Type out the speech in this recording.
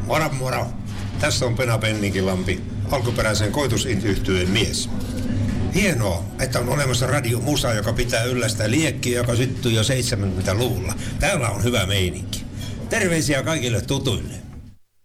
Moro moro. Tässä on Pena Penninkilampi, alkuperäisen koitusyhtyeen mies. Hienoa, että on olemassa Radio Musa, joka pitää yllä sitä liekkiä, joka syttyi jo 70-luvulla. Täällä on hyvä meininki. Terveisiä kaikille tutuille.